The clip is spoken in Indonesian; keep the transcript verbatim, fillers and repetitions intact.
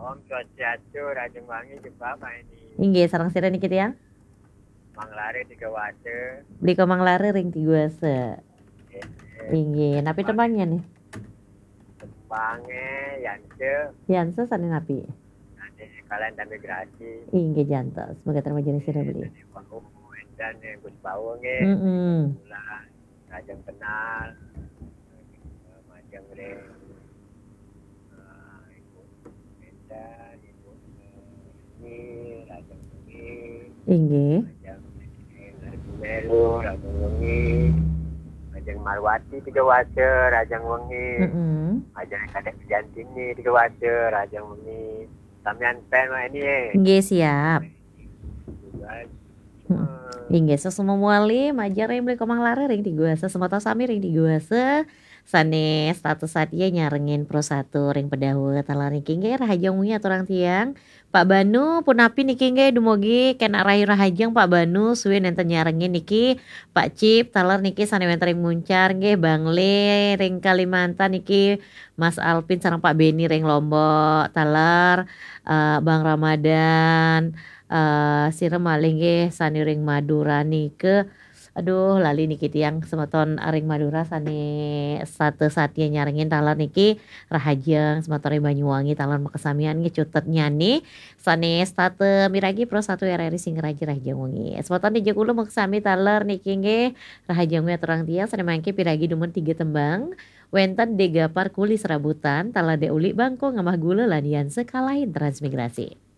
Om Swastiastu, Rajeng Wangi Jepang ini. Inggih sareng sira niki tiyang. Manglare tiga wate. Beli ko manglare ring tiguase. Eh, Inggih, napi tembangnya nih? Tembangnya Yance, Yansa sane napi? nanti kalian dan migrasi. Inggih jantos, semoga terima jenis sira beli. Dari Wau, dan Gus Bawang Mm-mm. bulan Rajeng kenal, Majeng Ring, Ibu Medan, Ibu ini, Rajeng Wengi, Inggih. Rajeng Melu, Rajeng Wengi, Rajeng Marwati tiga wase, Rajeng Wengi, Mm-mm. Rajeng Kadek Jantingi tiga wase, Rajeng Wengi, Samian pen ini eh. Inggih siap. Bulan, Mm. Inggih sesama muali majar yang beli ko manglare ring tiguase semata sami ring tiguase. Sane status satia nyarengin pro satu ring pedawe talar niki nggih rahajang wingi aturang tiang. Pak Banu punapi niki nggih dumugi kena rayu rahajang Pak Banu suwe nenten nyarengin niki Pak Cip talar niki sane wenten ring muncar nggih Bang Le ring Kalimantan niki Mas Alpin sareng Pak Beni ring Lombok talar uh, Bang Ramadan uh, sira malih nggih sane ring Madura nike. Aduh lali niki tiyang semeton aring Madura sane sate satya nyarengin talar niki rahajeng semeton ring Banyuwangi talar makasamian nggih cutet nyane sane state miragi pro satu R R I Singaraja rahajeng wengi. Semeton dijek ulo makasami talar niki nggih rahajeng we aturang tiyang sane mangke piragi dumun tiga tembang. Wenten degapar kuli serabutan talar de uli bangko ngamah gula lanian sekalahin transmigrasi.